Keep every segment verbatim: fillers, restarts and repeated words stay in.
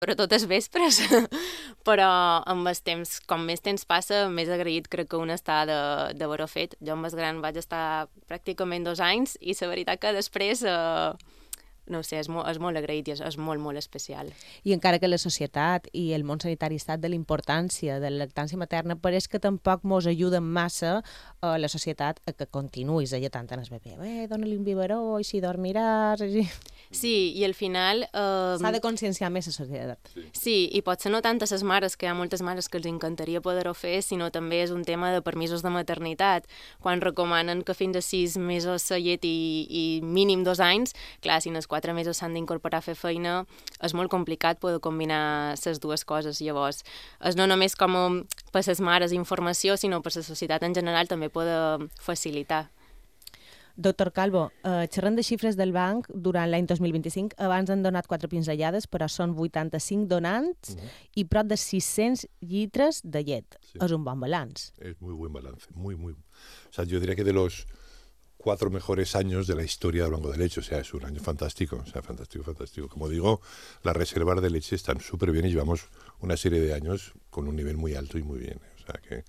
sobretot els vespres, però amb el temps, com més temps passa, més agraït crec que un està d'haver-ho fet. Jo amb el gran vaig estar pràcticament dos anys i la veritat que després, eh, no sé, és molt, és molt agraït i és, és molt, molt especial. I encara que la societat i el món sanitari estat de la importància de la lactància materna, pareix que tampoc mos ajuden massa a la societat a que continuïs alletant en el bebè. Eh, dona-li un biberó i si dormiràs... I... Sí, i al final... Eh, S'ha de conscienciar més la societat. Sí, i potser no tant a les mares, que hi ha moltes mares que els encantaria poder-ho fer, sinó també és un tema de permisos de maternitat. Quan recomanen que fins a sis mesos la llet i, i mínim dos anys, clar, si en els quatre mesos s'han d'incorporar a fer feina, és molt complicat poder combinar les dues coses. Llavors, és no només com per les mares informació, sinó per la societat en general també poder facilitar. Doctor Calvo, eh, xerrant de xifres del banc, durant l'any dos mil vint-i-cinc, abans han donat quatre pinzellades, però són vuitanta-cinc donants uh-huh. i prop de sis-cents litres de llet. Sí. És un bon balanç. Es muy buen balance, muy, muy... O sea, yo diría que de los cuatro mejores años de la historia del Banco de Leche, o sea, es un año fantástico, o sea, fantástico, fantástico. Como digo, las reservas de leche están súper bien y llevamos una serie de años con un nivel muy alto y muy bien. O sea, que,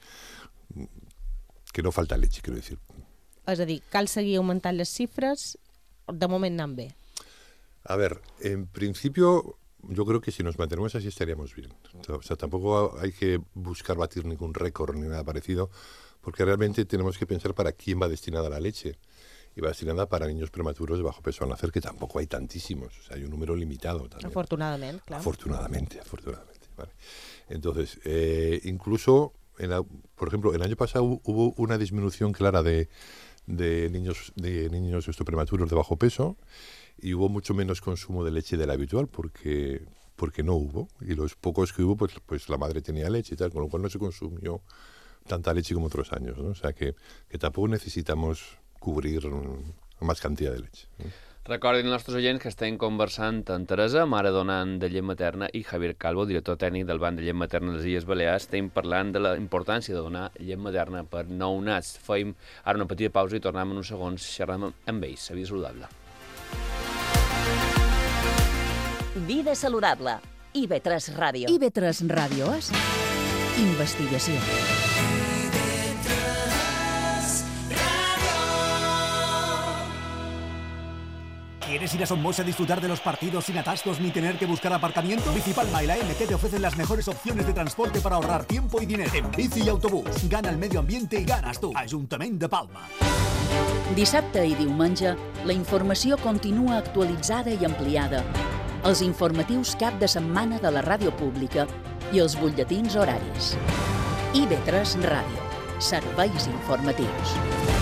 que no falta leche, quiero decir. És a dir, cal seguir augmentant les xifres, de moment anant bé. A ver, en principio yo creo que si nos mantenemos así estaríamos bien. O sea, tampoco hay que buscar batir ningún récord ni nada parecido, porque realmente tenemos que pensar para quién va destinada la leche. Y va destinada para niños prematuros de bajo peso al nacer, que tampoco hay tantísimos. O sea, hay un número limitado también. Afortunadamente, claro. Afortunadamente, afortunadamente. Vale. Entonces, eh, incluso, en la, por ejemplo, el año pasado hubo una disminución clara de... de niños de niños esto, prematuros de bajo peso y hubo mucho menos consumo de leche del habitual porque porque no hubo y los pocos que hubo pues pues la madre tenía leche y tal, con lo cual no se consumió tanta leche como otros años, ¿no? O sea que, que tampoco necesitamos cubrir más cantidad de leche, ¿no? Recordin als nostres oients que estem conversant amb Teresa, mare donant de llet materna, i Javier Calvo, director tècnic del Banc de Llet Materna de les Illes Balears. Estem parlant de la importància de donar llet materna per nounats. Fem ara una petita pausa i tornem en uns segons xerrant amb ells. Vida saludable. Vida saludable. I ve tres Ràdio. I ve tres Ràdio és investigació. ¿Quieres ir a Somos a disfrutar de los partidos sin atascos ni tener que buscar aparcamiento? Bicipalma y la M T te ofrecen las mejores opciones de transporte para ahorrar tiempo y dinero. En bici y autobús. Gana el medio ambiente y ganas tú. Ajuntament de Palma. Dissabte i diumenge, la informació continua actualitzada i ampliada. Els informatius cap de setmana de la ràdio pública i els butlletins horaris. I ve tres Ràdio. Serveis informatius.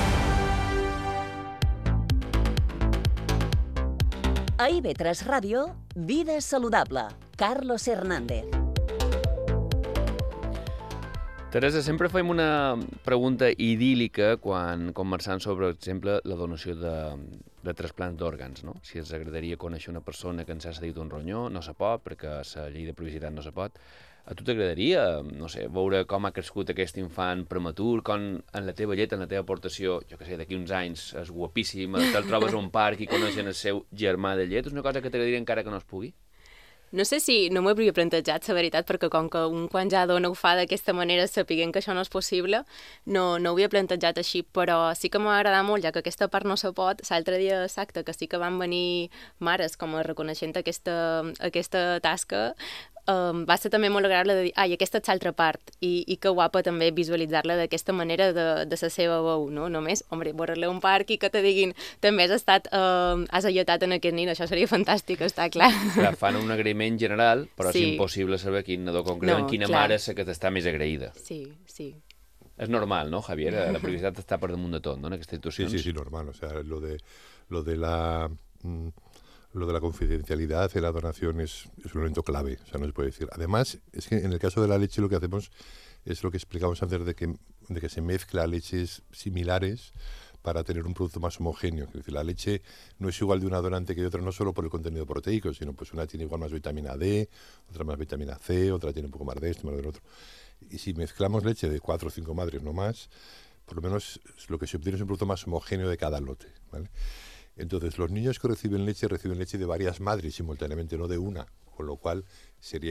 A I ve tres Ràdio, Vida saludable. Carlos Hernández. Teresa, sempre fem una pregunta idíl·lica quan conversant sobre, per exemple, la donació de, de trasplants d'òrgans, no? Si ens agradaria conèixer una persona que ens ha cedit un ronyó, no se pot, perquè la llei de privacitat no se pot. A tu t'agradaria, no sé, veure com ha crescut aquest infant prematur, com en la teva llet, en la teva aportació, jo què sé, d'aquí uns anys és guapíssim, te'l trobes a un parc i coneixen el seu germà de llet, és una cosa que t'agradaria encara que no es pugui? No sé si no m'ho havia plantejat, la veritat, perquè com que un quan ja dona ho fa d'aquesta manera, sapiguent que això no és possible, no, no ho havia plantejat així, però sí que m'ha agradat molt, ja que aquesta part no se pot. L'altre dia exacte, que sí que van venir mares com a reconeixent aquesta, aquesta tasca, um, va ser també molt agradable de dir, ai, aquesta és l'altra part, i, i que guapa també visualitzar-la d'aquesta manera de, de la seva veu, no? Només, home, veure-la a un parc i que te diguin, també has estat, uh, has alletat en aquest nin, això seria fantàstic, està clar. Clar, fan un agraïment general, però sí. És impossible saber quin nadó concret, no, en quina clar. mare és la que t'està més agraïda. Sí, sí. És normal, ¿no, Javier? La privacitat està per damunt de tot, ¿no?, en aquestes situacions. Sí, sí, sí, normal. O sea, lo de, lo de la... Mm, lo de la confidencialidad de la donación es, es un elemento clave, o sea, no se puede decir. Además, es que en el caso de la leche lo que hacemos es lo que explicamos antes de que, de que se mezcla leches similares para tener un producto más homogéneo. Es decir, la leche no es igual de una donante que de otra, no solo por el contenido proteico, sino pues una tiene igual más vitamina D, otra más vitamina C, otra tiene un poco más de esto, más del otro. Y si mezclamos leche de cuatro o cinco madres, no más, por lo menos lo que se obtiene es un producto más homogéneo de cada lote, ¿vale? Entonces, los niños que reciben leche reciben leche de varias madres simultáneamente, no de una, con lo cual sería